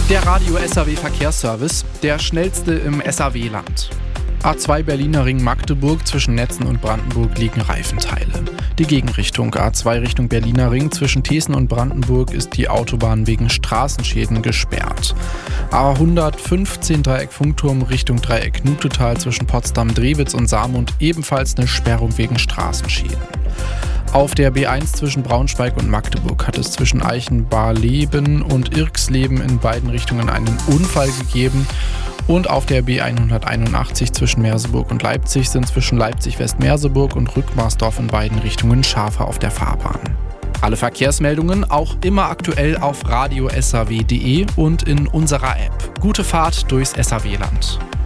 Der Radio SAW Verkehrsservice, der schnellste im SAW-Land. A2 Berliner Ring Magdeburg zwischen Netzen und Brandenburg liegen Reifenteile. Die Gegenrichtung A2 Richtung Berliner Ring zwischen Thesen und Brandenburg ist die Autobahn wegen Straßenschäden gesperrt. A115 Dreieck Funkturm Richtung Dreieck Knutetal zwischen Potsdam-Drewitz und Saarmund ebenfalls eine Sperrung wegen Straßenschäden. Auf der B1 zwischen Braunschweig und Magdeburg hat es zwischen Eichenbarleben und Irxleben in beiden Richtungen einen Unfall gegeben. Und auf der B181 zwischen Merseburg und Leipzig sind zwischen Leipzig-West-Merseburg und Rückmarsdorf in beiden Richtungen Schafe auf der Fahrbahn. Alle Verkehrsmeldungen auch immer aktuell auf radio-saw.de und in unserer App. Gute Fahrt durchs SAW-Land.